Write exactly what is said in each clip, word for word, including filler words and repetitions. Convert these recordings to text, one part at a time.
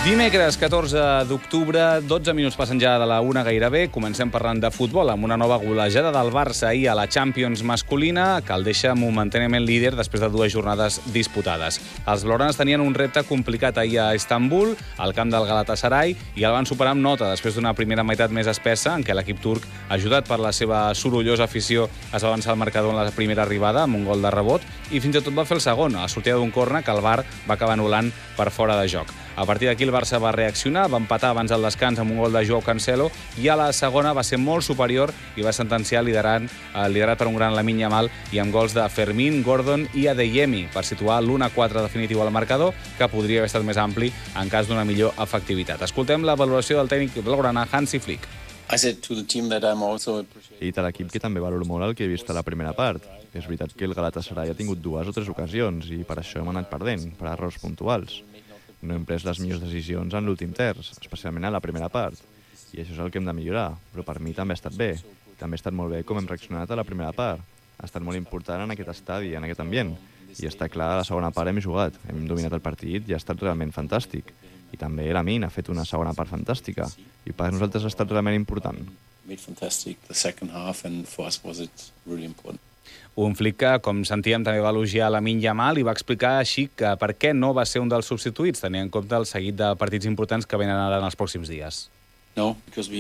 Dimecres, catorze d'octubre, dotze minuts passen ja de la una gairebé. Comencem parlant de futbol amb una nova golejada del Barça ahir a la Champions masculina, que el deixa momentàniament líder després de dues jornades disputades. Els blaugranes tenien un repte complicat ahir a Istanbul, al camp del Galatasaray, i el van superar amb nota després d'una primera meitat més espessa, en què l'equip turc, ajudat per la seva sorollosa afició, es va avançar al marcador en la primera arribada amb un gol de rebot, i fins i tot va fer el segon, a la sortida d'un córner que el V A R va acabar anul·lant per fora de joc. A partir d'aquí el Barça va reaccionar, va empatar abans del descans amb un gol de Joao Cancelo i a la segona va ser molt superior i va sentenciar liderant, eh, liderat per un gran Lamine Yamal i amb gols de Fermín, Gordon i Adeyemi per situar l'u a quatre definitiu al marcador, que podria haver estat més ampli en cas d'una millor efectivitat. Escoltem la valoració del tècnic blaugrana Hansi Flick. He dit a l'equip que també valoro molt el que he vist a la primera part. És veritat que el Galatasaray ha tingut dues o tres ocasions i per això hem anat perdent, per errors puntuals. No hem pres les millors decisions en l'últim terç, especialment a la primera part. I això és el que hem de millorar, però per mi també ha estat bé. També ha estat molt bé com hem reaccionat a la primera part. Ha estat molt important en aquest estadi, en aquest ambient. I està clar, a la segona part hem jugat, hem dominat el partit i ha estat realment fantàstic. I també Lamine ha fet una segona part fantàstica. I per nosaltres ha estat realment important. Un Flick que, com sentíem, també va elogiar Lamine Yamal i va explicar així que per què no va ser un dels substituïts, tenint en compte el seguit de partits importants que venen ara en els pròxims dies. No,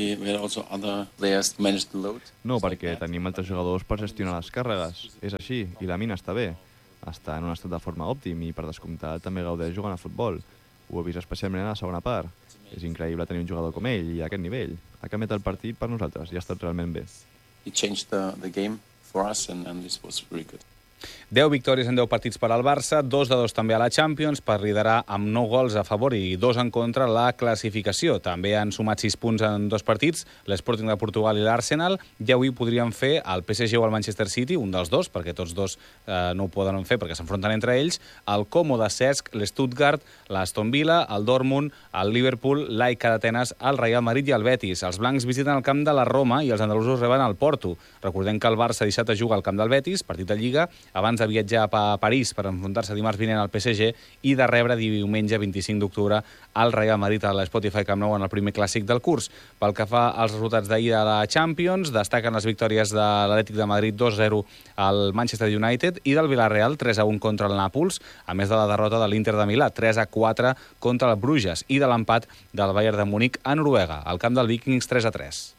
perquè tenim altres jugadors per gestionar les càrregues. És així, i Lamine està bé. Està en un estat de forma òptim i, per descomptat, també gaudeix jugant a futbol. Ho he vist especialment a la segona part. És increïble tenir un jugador com ell i a aquest nivell. Ha canviat el partit per nosaltres i ha estat realment bé. He changed the, the game for us and, and this was really good. deu victòries en deu partits per al Barça, dos de dos també a la Champions, per liderar amb nou gols a favor i dos en contra la classificació. També han sumat sis punts en dos partits, l'Sporting de Portugal i l'Arsenal, i avui podrien fer el P S G o el Manchester City, un dels dos, perquè tots dos eh, no ho poden fer perquè s'enfronten entre ells, el Como de Cesc, l'Stuttgart, l'Aston Villa, el Dortmund, el Liverpool, l'A E K d'Atenes, el Real Madrid i el Betis. Els blancs visiten el camp de la Roma i els andalusos reben el Porto. Recordem que el Barça dissabte juga al camp del Betis, partit de Lliga, abans de viatjar a París per enfrontar-se dimarts vinent al P S G i de rebre diumenge vint-i-cinc d'octubre al Real Madrid a l'Spotify Camp Nou en el primer clàssic del curs. Pel que fa als resultats d'ahir a la Champions, destaquen les victòries de l'Atlètic de Madrid dos a zero al Manchester United i del Villarreal tres a un contra el Nàpols, a més de la derrota de l'Inter de Milà tres a quatre contra el Bruges i de l'empat del Bayern de Múnich a Noruega, al camp del Vikings tres a tres.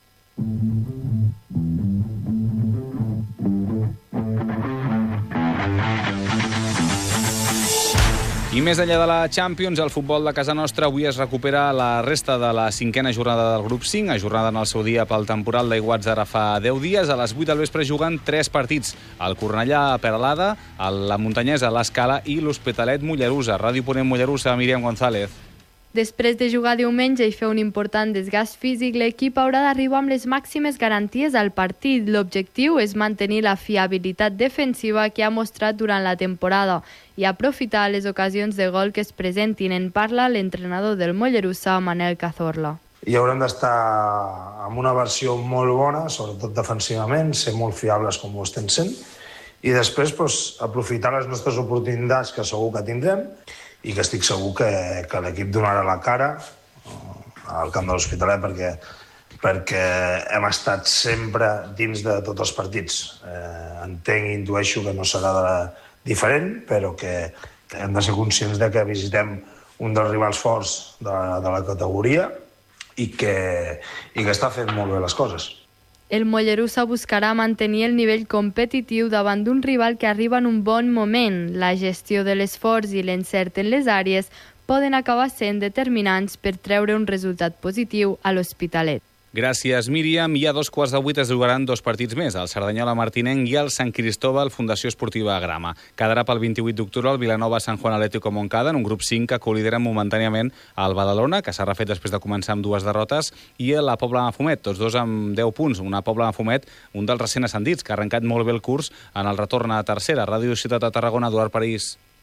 I més enllà de la Champions, el futbol de casa nostra avui es recupera la resta de la cinquena jornada del grup cinc, ajornada en el seu dia pel temporal d'Aiguats ara fa deu dies. A les vuit del vespre juguen tres partits: el Cornellà a Peralada, la Muntanyesa a l'Escala i l'Hospitalet Mollerussa. Ràdio Ponent Mollerussa, Míriam González. Després de jugar diumenge i fer un important desgast físic, l'equip haurà d'arribar amb les màximes garanties al partit. L'objectiu és mantenir la fiabilitat defensiva que ha mostrat durant la temporada i aprofitar les ocasions de gol que es presentin. En parla l'entrenador del Mollerussa, Manel Cazorla. I haurem d'estar amb una versió molt bona, sobretot defensivament, ser molt fiables com ho estem sent, i després doncs, aprofitar les nostres oportunitats que segur que tindrem i que estic segur que, que l'equip donarà la cara al camp de l'Hospitalet perquè, perquè hem estat sempre dins de tots els partits. Eh, entenc i intueixo que no serà de la, diferent, però que, que hem de ser conscients de que visitem un dels rivals forts de, de la categoria i que, i que està fent molt bé les coses. El Mollerussa buscarà mantenir el nivell competitiu davant d'un rival que arriba en un bon moment. La gestió de l'esforç i l'encert en les àrees poden acabar sent determinants per treure un resultat positiu a l'Hospitalet. Gràcies, Míriam. I a dos quarts de vuit es jugaran dos partits més, el Cerdanyola Martinenc i el Sant Cristóbal Fundació Esportiva Grama. Quedarà pel vint-i-vuit d'octubre el Vilanova Sant Juan Atlético Montcada en un grup cinc que colidera momentàniament el Badalona, que s'ha refet després de començar amb dues derrotes, i la Pobla de Mafumet, tots dos amb deu punts. Una Pobla de Mafumet, un dels recent ascendits, que ha arrencat molt bé el curs en el retorn a tercera. Ràdio Ciutat de Tarragona, Eduard París.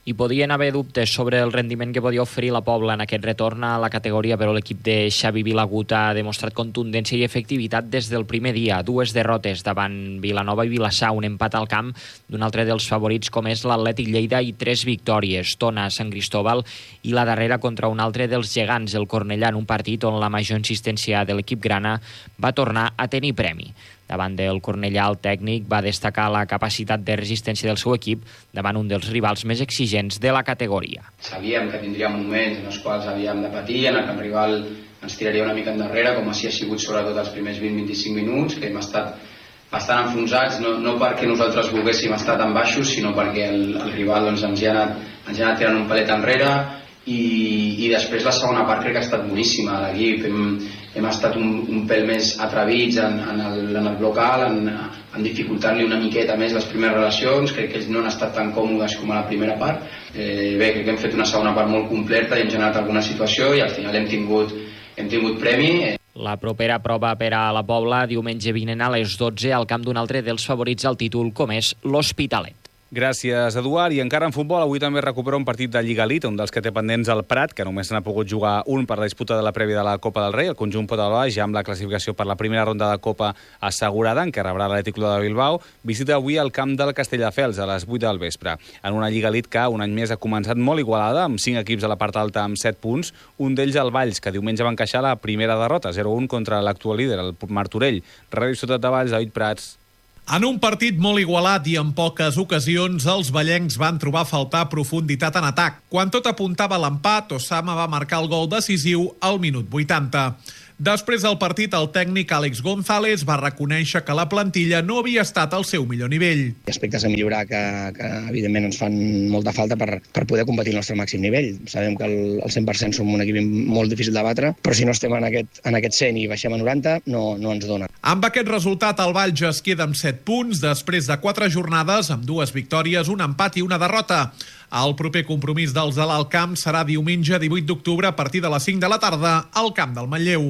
Hi podien haver dubtes sobre el rendiment que podia oferir la Pobla en aquest retorn a la categoria, però l'equip de Xavi Vilagut ha demostrat contundència i efectivitat des del primer dia. Dues derrotes davant Vilanova i Vilassar, un empat al camp d'un altre dels favorits com és l'Atlètic Lleida i tres victòries, Tona, Sant Cristóbal i la darrera contra un altre dels gegants, el Cornellà, en un partit on la major insistència de l'equip grana va tornar a tenir premi. Davant del Cornellà, el tècnic va destacar la capacitat de resistència del seu equip davant un dels rivals més exigents de la categoria. Sabíem que tindríem moments en els quals havíem de patir, en el que el rival ens tiraria una mica endarrere, com així ha sigut sobretot els primers vint a vint-i-cinc minuts, que hem estat bastant enfonsats, no, no perquè nosaltres volguéssim estar tan baixos, sinó perquè el, el rival doncs, ens, ha anat, ens ha anat tirant un palet enrere, i, i després la segona part crec que ha estat boníssima a l'equip. Hem, hem estat un, un pèl més atrevits en, en, el, en el bloc alt, en, en dificultar-li una miqueta més les primeres relacions. Crec que ells no han estat tan còmodes com a la primera part. Eh, bé, crec que hem fet una segona part molt completa i hem generat alguna situació i al final hem tingut, hem tingut premi. La propera prova per a la Pobla diumenge vinent a les dotze al camp d'un altre dels favorits al títol com és l'Hospitalet. Gràcies, Eduard. I encara en futbol, avui també recupera un partit de Lliga Elite, un dels que té pendents el Prat, que només n'ha pogut jugar un per la disputa de la prèvia de la Copa del Rei. El conjunt Potabà, ja amb la classificació per la primera ronda de Copa assegurada, en què rebrà l'Atlètic Club de Bilbao, visita avui el camp del Castelldefels a les vuit del vespre. En una Lliga Elite que un any més ha començat molt igualada, amb cinc equips a la part alta amb set punts, un d'ells el Valls, que diumenge va encaixar la primera derrota, zero a un contra l'actual líder, el Martorell. Ràdio Ciutat de Valls, David Prats. En un partit molt igualat i en poques ocasions, els ballencs van trobar a faltar profunditat en atac. Quan tot apuntava a l'empat, Osama va marcar el gol decisiu al minut vuitanta. Després del partit, el tècnic Àlex González va reconèixer que la plantilla no havia estat al seu millor nivell. Aspectes a millorar que, que evidentment ens fan molta falta per, per poder competir el nostre màxim nivell. Sabem que el, el cent per cent som un equip molt difícil de batre, però si no estem en aquest, en aquest cent i baixem a noranta, no, no ens dona. Amb aquest resultat, el Valls es queda amb set punts després de quatre jornades, amb dues victòries, un empat i una derrota. El proper compromís dels de l'Alt Camp serà diumenge divuit d'octubre a partir de les cinc de la tarda al camp del Manlleu.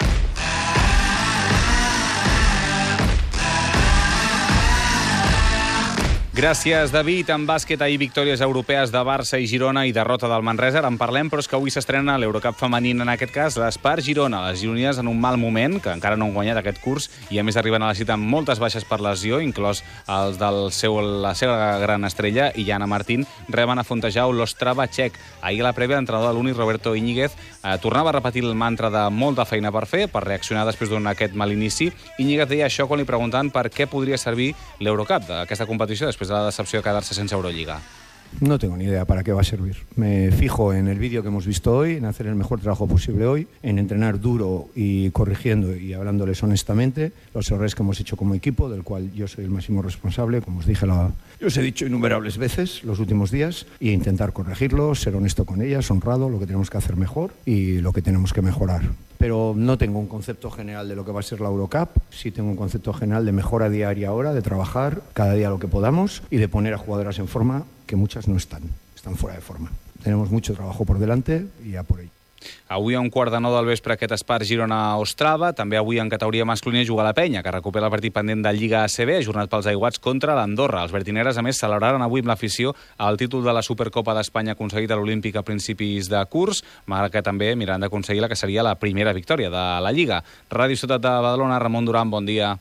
Gràcies, David. En bàsquet, ahir victòries europees de Barça i Girona i derrota del Manresa. Ara en parlem, però és que avui s'estrena l'Eurocup femenina, en aquest cas, l'Espar Girona. Les gironines en un mal moment, que encara no han guanyat aquest curs, i a més arriben a la cita amb moltes baixes per lesió, inclòs els del seu, la seva gran estrella, Iana Martín, reben a Fontejau l'Ostrava txec. Ahir a la prèvia, l'entrenador de l'Uni, Roberto Íñiguez, eh, tornava a repetir el mantra de molta feina per fer, per reaccionar després d'un aquest mal inici. Íñiguez deia això quan li preguntaven per què podria servir l'Eurocup d'aquesta competició després de la decepció de quedar-se sense Euroliga. No tengo ni idea para qué va a servir. Me fijo en el vídeo que hemos visto hoy, en hacer el mejor trabajo posible hoy, en entrenar duro y corrigiendo y hablándoles honestamente los errores que hemos hecho como equipo, del cual yo soy el máximo responsable, como os dije, la... yo os he dicho innumerables veces los últimos días, y intentar corregirlos, ser honesto con ellas, honrado, lo que tenemos que hacer mejor y lo que tenemos que mejorar. Pero no tengo un concepto general de lo que va a ser la Eurocup, sí tengo un concepto general de mejora diaria ahora, de trabajar cada día lo que podamos y de poner a jugadoras en forma, que muchas no están, están fuera de forma. Tenemos mucho trabajo por delante y a por ello. Avui a un quart de nou del vespre aquest Espar Girona-Ostrava. També avui en categoria masculina juga la Penya, que recupera el partit pendent de Lliga A C B, ajornat pels aiguats contra l'Andorra. Els verdineres, a més, celebraran avui amb l'afició el títol de la Supercopa d'Espanya aconseguit a l'Olímpic a principis de curs, malgrat que també miraran d'aconseguir la que seria la primera victòria de la Lliga. Ràdio Ciutat de Badalona, Ramon Duran, bon dia.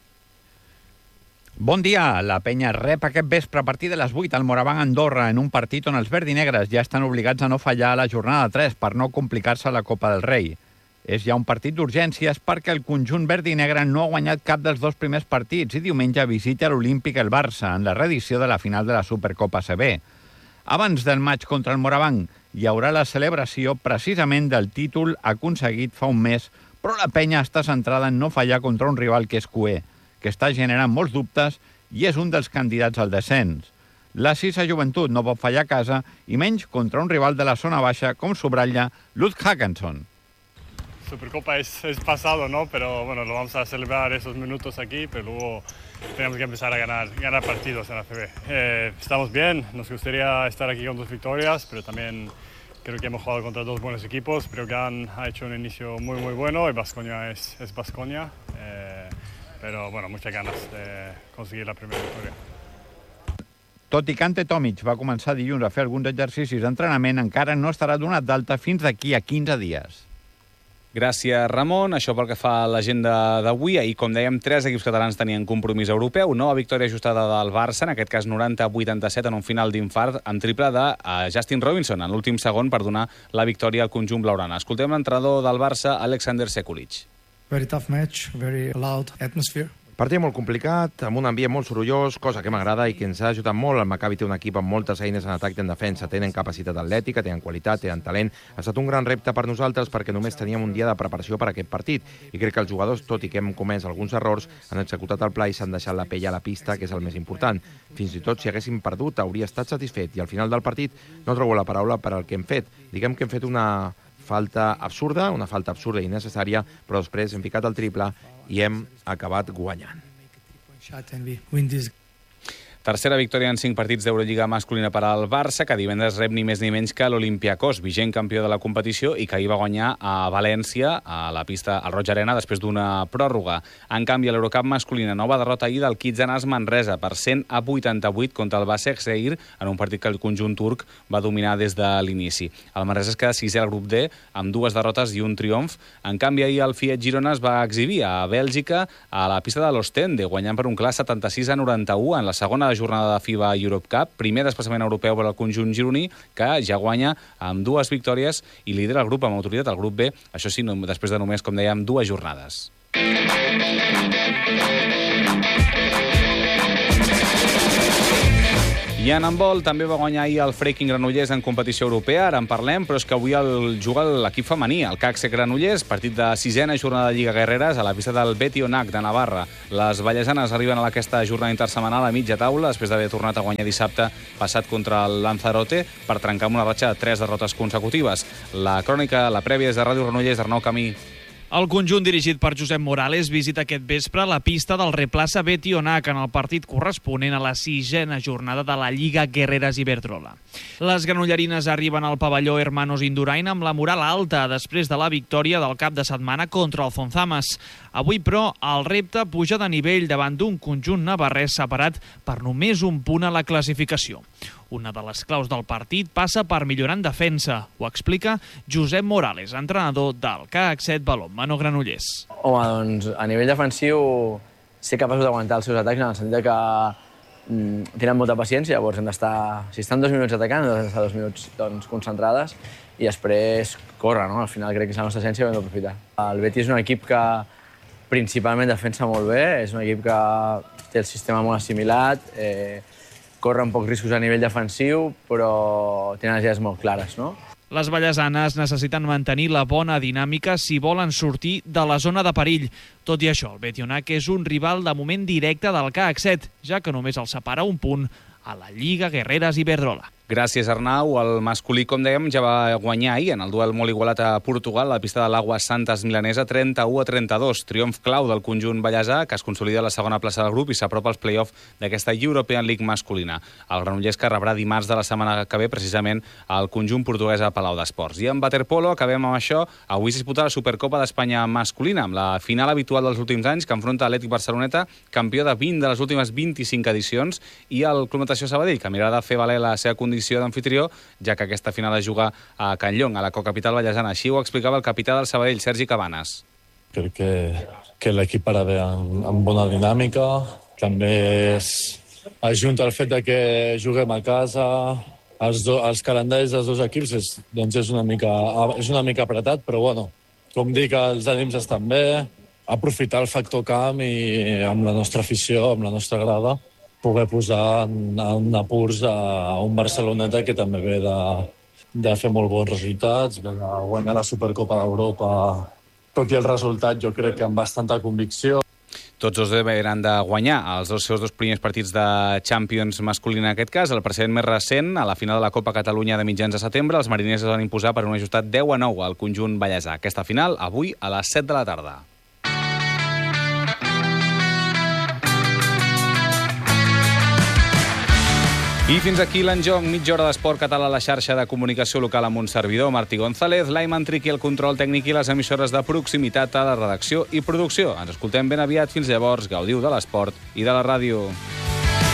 Bon dia. La Penya rep aquest vespre a partir de les vuit al Moraván Andorra en un partit on els verdinegres ja estan obligats a no fallar a la jornada tres per no complicar-se a la Copa del Rei. És ja un partit d'urgències perquè el conjunt verdinegre no ha guanyat cap dels dos primers partits i diumenge visita l'Olímpic el Barça en la reedició de la final de la Supercopa A C B. Abans del maig contra el Moraván hi haurà la celebració precisament del títol aconseguit fa un mes, però la Penya està centrada en no fallar contra un rival que és cuer, que està generant molts dubtes i és un dels candidats al descens. La Sisa Joventut no pot fallar a casa i menys contra un rival de la zona baixa, com subratlla Luz Hackenson. Supercopa es, es pasado, ¿no? Pero bueno, lo vamos a celebrar esos minutos aquí, pero luego tenemos que empezar a ganar, ganar partidos en la A C B. Eh, estamos bien, nos gustaría estar aquí con dos victorias, pero también creo que hemos jugado contra dos buenos equipos. Creo que han ha hecho un inicio muy muy bueno y Baskonia es, es Baskonia. Eh, Pero, bueno, muchas ganas de conseguir la primera victoria. Tot i que Ante Tomic va començar dilluns a fer alguns exercicis d'entrenament, encara no estarà donat d'alta fins d'aquí a quinze dies. Gràcies, Ramon. Això pel que fa a l'agenda d'avui. Ahir, com dèiem, tres equips catalans tenien compromís europeu. Nova victòria ajustada del Barça, en aquest cas noranta a vuitanta-set en un final d'infart amb triple de Justin Robinson en l'últim segon per donar la victòria al conjunt blaugrana. Escoltem l'entrenador del Barça, Alexander Sekulic. Very tough match, very loud atmosphere. Partit molt complicat, amb un ambient molt sorollós, cosa que m'agrada i que ens ha ajudat molt. El Maccabi té un equip amb moltes eines en atac i en defensa. Tenen capacitat atlètica, tenen qualitat, tenen talent. Ha estat un gran repte per nosaltres perquè només teníem un dia de preparació per a aquest partit. I crec que els jugadors, tot i que hem comès alguns errors, han executat el pla i s'han deixat la pell a la pista, que és el més important. Fins i tot si haguéssim perdut, hauria estat satisfet. I al final del partit no trobo la paraula per al que hem fet. Diguem que hem fet una falta absurda, una falta absurda i innecessària, però després hem ficat el triple i hem acabat guanyant. Tercera victòria en cinc partits d'Eurolliga masculina per al Barça, que divendres rep ni més ni menys que l'Olympiacos, vigent campió de la competició i que ahir va guanyar a València, a la pista al Roig Arena, després d'una pròrroga. En canvi, a l'Eurocup masculina, nova derrota ahir del Kitzanas Manresa per cent a vuitanta-vuit contra el Başakşehir, en un partit que el conjunt turc va dominar des de l'inici. El Manresa es queda sisè al grup D, amb dues derrotes i un triomf. En canvi, ahir el Fiat Girona es va exhibir a Bèlgica, a la pista de l'Ostende, guanyant per un clar setanta-sis a noranta-u en la segona de jornada de FIBA Europe Cup, primer desplaçament europeu per al conjunt gironí, que ja guanya amb dues victòries i lidera el grup amb autoritat al grup B, això sí, no, després de només, com dèiem, dues jornades. I en handbol també va guanyar ahir el Freaking Granollers en competició europea, ara en parlem, però és que avui el juga l'equip femení, el C A C S Granollers, partit de sisena jornada de Lliga Guerreres a la pista del Betionac de Navarra. Les vallesanes arriben a aquesta jornada intersemanal a mitja taula, després d'haver tornat a guanyar dissabte passat contra el Lanzarote per trencar amb una ratxa de tres derrotes consecutives. La crònica, la prèvia des de Ràdio Granollers, Arnau Camí. El conjunt dirigit per Josep Morales visita aquest vespre la pista del Replaça Betionac en el partit corresponent a la sisena jornada de la Lliga Guerreres Iberdrola. Les granollerines arriben al pavelló Hermanos Indurain amb la moral alta després de la victòria del cap de setmana contra el Fonzamas. Avui, però, el repte puja de nivell davant d'un conjunt navarrès separat per només un punt a la classificació. Una de les claus del partit passa per millorar en defensa. Ho explica Josep Morales, entrenador del C A C set Balonmano Granollers. Home, doncs, a nivell defensiu, ser capaços d'aguantar els seus atacs en el sentit que mm, tenen molta paciència, llavors hem d'estar, si estan dos minuts atacant, hem d'estar dos minuts doncs, concentrades i després córrer, no? Al final crec que és la nostra essència i ho hem d'aprofitar. El Betis és un equip que principalment defensa molt bé, és un equip que té el sistema molt assimilat, eh, corren pocs riscos a nivell defensiu, però tenen les idees molt clares, no? Les vallesanes necessiten mantenir la bona dinàmica si volen sortir de la zona de perill. Tot i això, el Betionac és un rival de moment directe del C A C set, ja que només el separa un punt a la Lliga Guerreres Iberdrola. Gràcies, Arnau. El masculí, com dèiem, ja va guanyar ahir en el duel molt igualat a Portugal, a la pista de l'Aguas Santas milanesa, trenta-u a trenta-dos. Triomf clau del conjunt ballesà, que es consolida a la segona plaça del grup i s'apropa als play-off d'aquesta European League masculina. El Granollers que rebrà dimarts de la setmana que ve, precisament, el conjunt portuguès a Palau d'Esports. I en waterpolo, acabem amb això. Avui es disputa la Supercopa d'Espanya masculina, amb la final habitual dels últims anys, que enfronta l'Atlètic Barceloneta, campió de vint de les últimes vint-i-cinc edicions, i el Club Natació Sabadell, que mirarà de fer valer la seva condició d'anfitrió, ja que aquesta final es juga a Can Llong, a la cocapital vallesana. Així ho explicava el capità del Sabadell, Sergi Cabanes. Crec que, que l'equip ara ve amb, amb bona dinàmica. També es ajunta el fet de que juguem a casa. Els, do, els calendaris dels dos equips és, doncs és, una mica, és una mica apretat, però bueno, com dic, els ànims estan bé. Aprofitar el factor camp i amb la nostra afició, amb la nostra grada, poder posar en, en apurs a un Barceloneta que també ve de, de fer molt bons resultats, ve de guanyar la Supercopa d'Europa, tot i el resultat jo crec que amb bastanta convicció. Tots dos venen de guanyar els dos seus dos primers partits de Champions masculina en aquest cas. El precedent més recent, a la final de la Copa Catalunya de mitjans de setembre, els mariners es van imposar per un ajustat deu a nou al conjunt ballesà. Aquesta final, avui, a les set de la tarda. I fins aquí l'enjoc, mitja hora d'esport català a la xarxa de comunicació local amb un servidor, Martí González, l'Aiman Triqui, el control tècnic i les emissores de proximitat a la redacció i producció. Ens escoltem ben aviat, fins llavors, gaudiu de l'esport i de la ràdio.